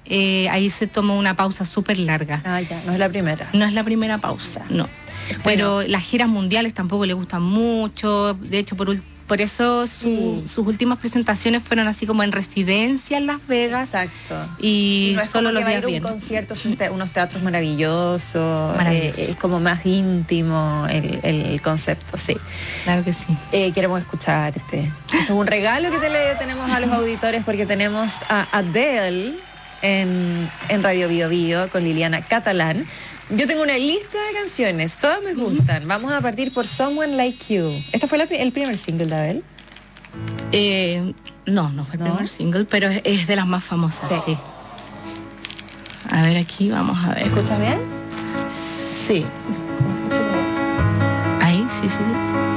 ahí se tomó una pausa súper larga. Ah, ya, no es la primera. No es la primera pausa, no. Pero las giras mundiales tampoco le gustan mucho. De hecho, por eso sus últimas presentaciones fueron así como en residencia en Las Vegas. Exacto. Y no es solo como los que va a días ir a bien. un concierto, unos teatros maravillosos. Maravilloso. Es como más íntimo el concepto, sí. Claro que sí. Queremos escucharte. Esto es un regalo que tenemos a los auditores porque tenemos a Adele en Radio Bio Bio con Liliana Catalán. Yo tengo una lista de canciones, todas me gustan. Vamos a partir por Someone Like You. ¿Este fue el primer single de Adele? No fue el primer single, pero es de las más famosas, sí. A ver, aquí vamos a ver. ¿Escuchas bien? Sí. Ahí, sí.